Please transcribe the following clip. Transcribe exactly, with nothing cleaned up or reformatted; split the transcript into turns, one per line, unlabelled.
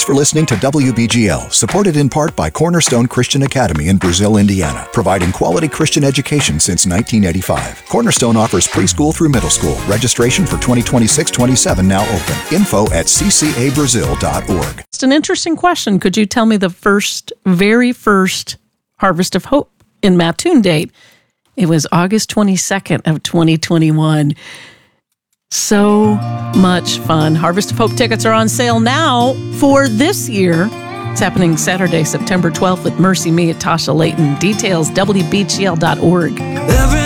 for listening to W B G L, supported in part by Cornerstone Christian Academy in Brazil, Indiana, providing quality Christian education since nineteen eighty-five. Cornerstone offers preschool through middle school. Registration for twenty twenty-six twenty-seven now open. Info at c c a brazil dot org.
It's an interesting question. Could you tell me the first, very first Harvest of Hope in Mattoon date? It was August twenty-second of twenty twenty-one. So much fun. Harvest of Hope tickets are on sale now for this year. It's happening Saturday, September twelfth at Mercy Me at Tasha Layton. Details, w b g l dot org.